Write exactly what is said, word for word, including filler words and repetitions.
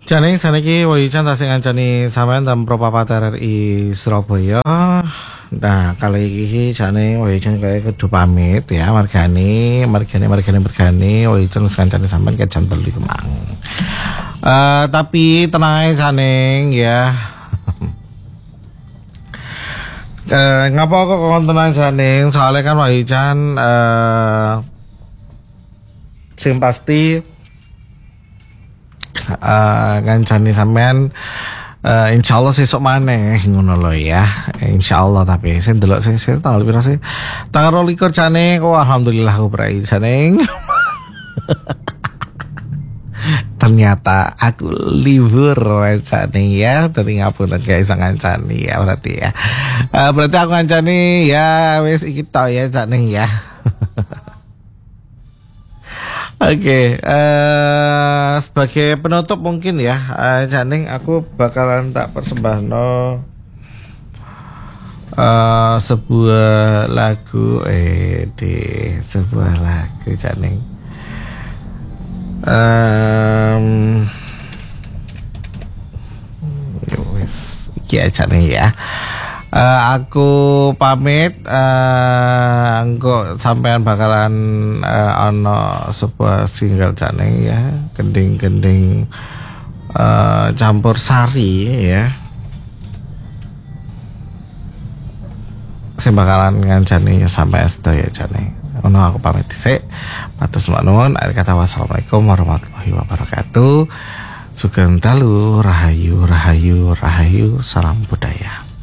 Jane saniki Wijan tasih ngancani sampean dan Pro Papater R I Surabaya. Nah, kali ini jane Wijan kayak kudu pamit ya, margani, margani, margani, margani. Wijan ngancani sampean ke jam telu kemang. Eh, tapi tenang aja jane ya. Eh, ngapa kok kon tenang jane? Soalnya kan Wijan eh sing pasti Uh, ngancani sampean uh, insyaallah sesuk maneh ngono lho ya. Insyaallah tapi saya ndelok sing sing tanggal pira sih? Tanggal dua puluh tiga jane kok alhamdulillah aku berai jane. Ternyata aku libur jane ya, tapi ngapunten guys ngancani ya berarti ya. Uh, berarti aku ngancani ya wis iki tok ya jane ya. Oke, okay, uh, sebagai penutup mungkin ya, uh, Janing aku bakalan tak persembahno uh, sebuah lagu, eh di sebuah lagu Janing. Um, Yowes, ya Janing ya. Uh, aku pamit uh, engko sampean bakalan uh, ono sebuah single Janing ya, gending-gending uh, campur sari ya, sing bakalan ngancani sampai sedaya Janing. Ono aku pamit dhisik. Matur nuwun, akhir kata wassalamualaikum warahmatullahi wabarakatuh. Sugeng dalu, rahayu, rahayu, rahayu, salam budaya.